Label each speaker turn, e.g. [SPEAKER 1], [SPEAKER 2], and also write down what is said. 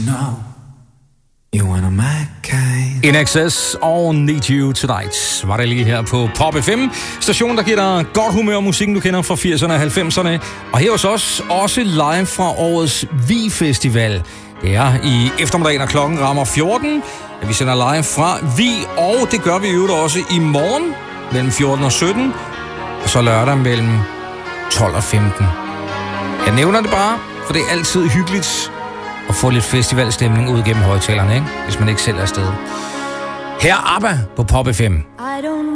[SPEAKER 1] No, you wanna my kind.
[SPEAKER 2] In Excess og Need You Tonight var det lige her på Pop FM, stationen, der giver dig godt humør og musikken, du kender fra 80'erne og 90'erne. Og her hos os også live fra årets Vi Festival. Det er i eftermiddag, når klokken rammer 14, at vi sender live fra Vi, og det gør vi i øvrigt også i morgen mellem 14 og 17, og så lørdag mellem 12 og 15. Jeg nævner det bare, for det er altid hyggeligt at få lidt festivalstemning ud gennem højtalerne, ikke? Hvis man ikke selv er afsted. Her ABBA på Pop FM.